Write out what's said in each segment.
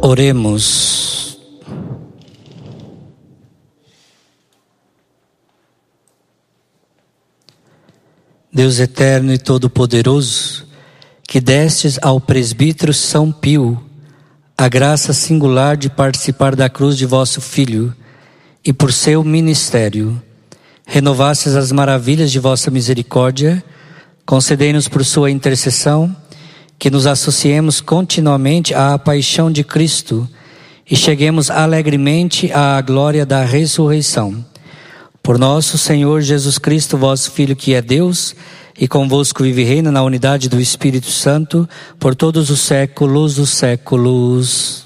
Oremos. Deus eterno e todo-poderoso, que destes ao presbítero São Pio a graça singular de participar da cruz de vosso Filho e por seu ministério renovastes as maravilhas de vossa misericórdia, concedei-nos por sua intercessão que nos associemos continuamente à paixão de Cristo e cheguemos alegremente à glória da ressurreição. Por nosso Senhor Jesus Cristo, vosso Filho, que é Deus, e convosco vive e reina na unidade do Espírito Santo, por todos os séculos dos séculos.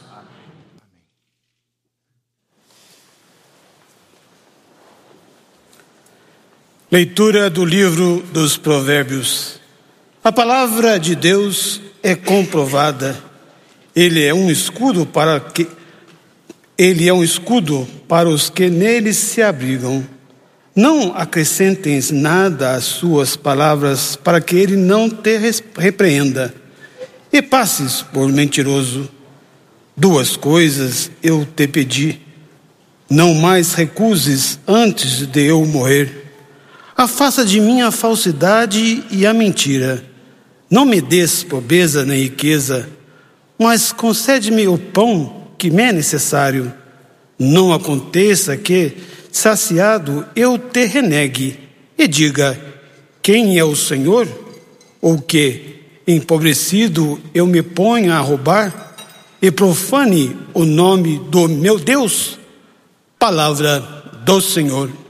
Leitura do livro dos Provérbios. A palavra de Deus é comprovada. Ele é um escudo para os que nele se abrigam. Não acrescentem nada às suas palavras, para que ele não te repreenda e passes por mentiroso. 2 coisas eu te pedi, não mais recuses antes de eu morrer. Afasta de mim a falsidade e a mentira. Não me des pobreza nem riqueza, mas concede-me o pão que me é necessário. Não aconteça que, saciado, eu te renegue e diga: quem é o Senhor? Ou que, empobrecido, eu me ponha a roubar e profane o nome do meu Deus? Palavra do Senhor.